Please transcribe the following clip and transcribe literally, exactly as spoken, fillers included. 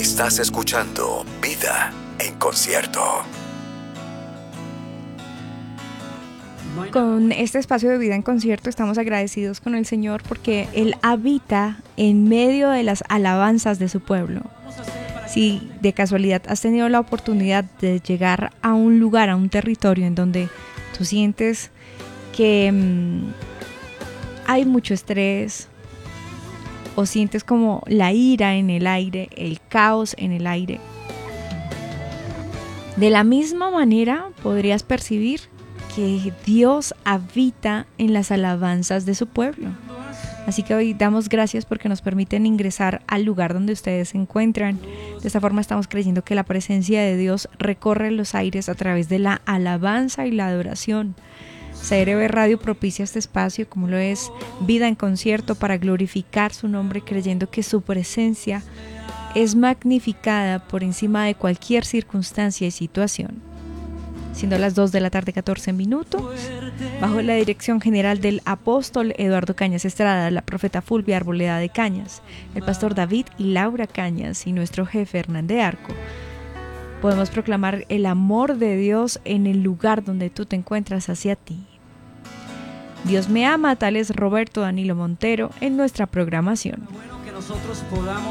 Estás escuchando Vida en Concierto. Con este espacio de Vida en Concierto estamos agradecidos con el Señor porque Él habita en medio de las alabanzas de su pueblo. Si de casualidad has tenido la oportunidad de llegar a un lugar, a un territorio en donde tú sientes que mmm, hay mucho estrés, o sientes como la ira en el aire, el caos en el aire, de la misma manera podrías percibir que Dios habita en las alabanzas de su pueblo. Así que hoy damos gracias porque nos permiten ingresar al lugar donde ustedes se encuentran. De esta forma estamos creyendo que la presencia de Dios recorre los aires a través de la alabanza y la adoración. C R B Radio propicia este espacio, como lo es Vida en Concierto, para glorificar su nombre, creyendo que su presencia es magnificada por encima de cualquier circunstancia y situación. Siendo las dos de la tarde, catorce minutos, bajo la dirección general del apóstol Eduardo Cañas Estrada, la profeta Fulvia Arboleda de Cañas, el pastor David y Laura Cañas y nuestro jefe Hernán de Arco, podemos proclamar el amor de Dios en el lugar donde tú te encuentras hacia ti. Dios me ama, tal es Roberto Danilo Montero en nuestra programación.